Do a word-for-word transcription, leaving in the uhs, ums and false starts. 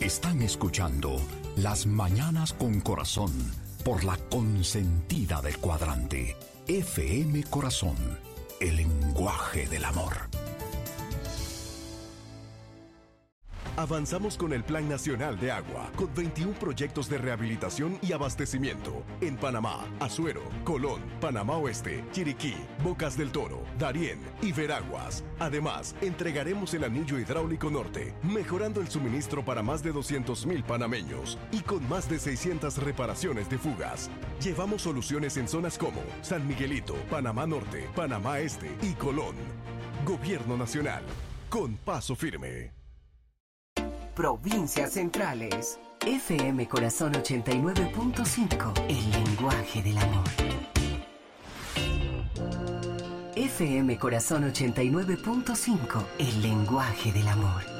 Están escuchando Las Mañanas con Corazón por la consentida del cuadrante. F M Corazón, el lenguaje del amor. Avanzamos con el Plan Nacional de Agua, con veintiún proyectos de rehabilitación y abastecimiento en Panamá, Azuero, Colón, Panamá Oeste, Chiriquí, Bocas del Toro, Darién y Veraguas. Además, entregaremos el anillo hidráulico norte, mejorando el suministro para más de doscientos mil panameños y con más de seiscientas reparaciones de fugas. Llevamos soluciones en zonas como San Miguelito, Panamá Norte, Panamá Este y Colón. Gobierno Nacional, con paso firme. Provincias Centrales. F M Corazón ochenta y nueve punto cinco. El lenguaje del amor. F M Corazón ochenta y nueve punto cinco. El lenguaje del amor.